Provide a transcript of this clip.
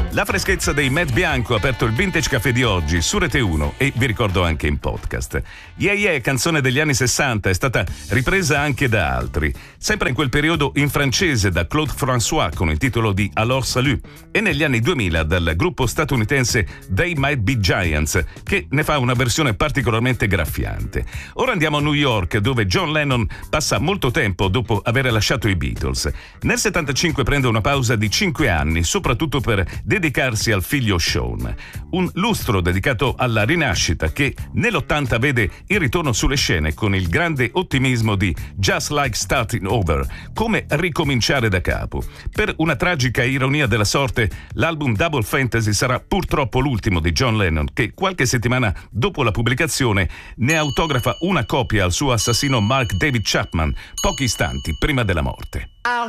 La freschezza dei Matt Bianco ha aperto il Vintage Café di oggi su Rete 1 e vi ricordo anche in podcast. Yeah Yeah, canzone degli anni 60, è stata ripresa anche da altri, sempre in quel periodo in francese da Claude François con il titolo di Alors Salut e negli anni 2000 dal gruppo statunitense They Might Be Giants, che ne fa una versione particolarmente graffiante. Ora andiamo a New York, dove John Lennon passa molto tempo dopo aver lasciato i Beatles. Nel 75 prende una pausa di 5 anni, soprattutto per dedicarsi al figlio Sean. Un lustro dedicato alla rinascita che nell'80 vede il ritorno sulle scene con il grande ottimismo di Just Like Starting Over, come ricominciare da capo. Per una tragica ironia della sorte, l'album Double Fantasy sarà purtroppo l'ultimo di John Lennon, che qualche settimana dopo la pubblicazione ne autografa una copia al suo assassino Mark David Chapman, pochi istanti prima della morte.